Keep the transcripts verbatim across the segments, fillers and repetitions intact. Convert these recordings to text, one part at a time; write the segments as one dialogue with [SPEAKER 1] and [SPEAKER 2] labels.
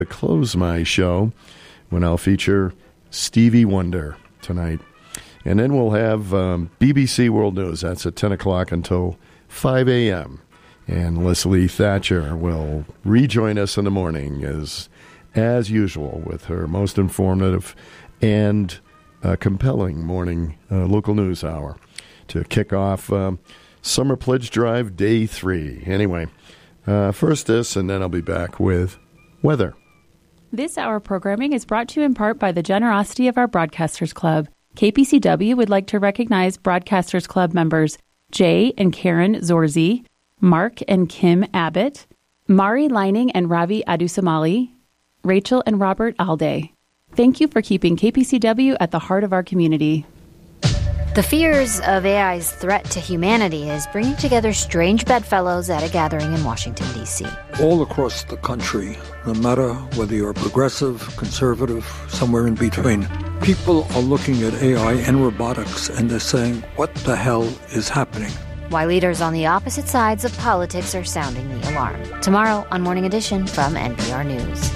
[SPEAKER 1] To close my show when I'll feature Stevie Wonder tonight. And then we'll have um, B B C World News. That's at ten o'clock until five a.m. And Leslie Thatcher will rejoin us in the morning as, as usual with her most informative and uh, compelling morning uh, local news hour to kick off um, Summer Pledge Drive Day three. Anyway, uh, first this, and then I'll be back with weather.
[SPEAKER 2] This hour programming is brought to you in part by the generosity of our Broadcasters Club. K P C W would like to recognize Broadcasters Club members Jay and Karen Zorzi, Mark and Kim Abbott, Mari Lining and Ravi Adusamali, Rachel and Robert Alday. Thank you for keeping K P C W at the heart of our community.
[SPEAKER 3] The fears of A I's threat to humanity is bringing together strange bedfellows at a gathering in Washington, D C.
[SPEAKER 4] All across the country, no matter whether you're progressive, conservative, somewhere in between, people are looking at A I and robotics and they're saying, what the hell is happening?
[SPEAKER 3] Why leaders on the opposite sides of politics are sounding the alarm. Tomorrow on Morning Edition from N P R News.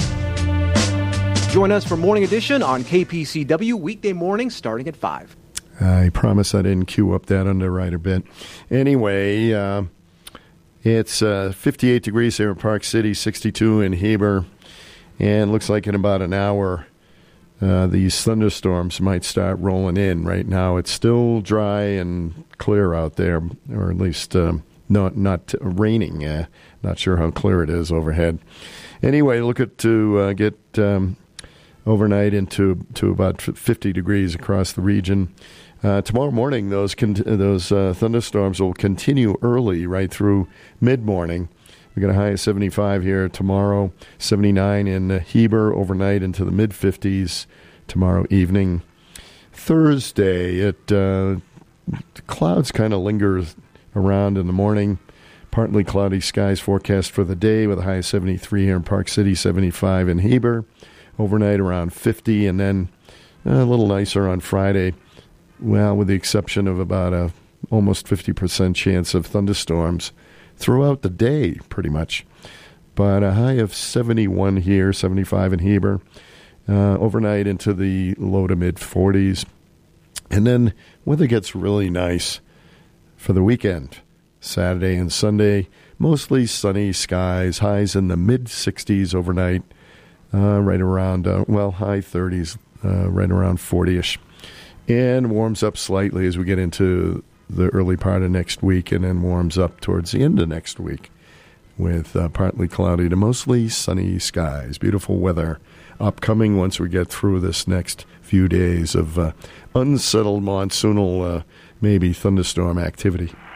[SPEAKER 5] Join us for Morning Edition on K P C W weekday mornings starting at five.
[SPEAKER 1] I promise I didn't cue up that underwriter bit. Anyway, uh, it's uh, fifty-eight degrees here in Park City, sixty-two in Heber, and looks like in about an hour uh, these thunderstorms might start rolling in. Right now it's still dry and clear out there, or at least um, not not raining. Uh, not sure how clear it is overhead. Anyway, look at to uh, get um, overnight into to about fifty degrees across the region. Uh, tomorrow morning, those con- those uh, thunderstorms will continue early, right through mid-morning. We got a high of seventy-five here tomorrow, seventy-nine in uh, Heber, overnight into the mid-fifties tomorrow evening. Thursday, it uh, clouds kind of linger around in the morning. Partly cloudy skies forecast for the day with a high of seventy-three here in Park City, seventy-five in Heber. Overnight around fifty, and then a little nicer on Friday. Well, with the exception of about a almost fifty percent chance of thunderstorms throughout the day, pretty much. But a high of seventy-one here, seventy-five in Heber. Uh, overnight into the low to mid-forties. And then weather gets really nice for the weekend. Saturday and Sunday, mostly sunny skies, highs in the mid-sixties overnight. Uh, right around, uh, well, high thirties, uh, right around forty-ish. And warms up slightly as we get into the early part of next week, and then warms up towards the end of next week with uh, partly cloudy to mostly sunny skies. Beautiful weather upcoming once we get through this next few days of uh, unsettled monsoonal, uh, maybe thunderstorm activity.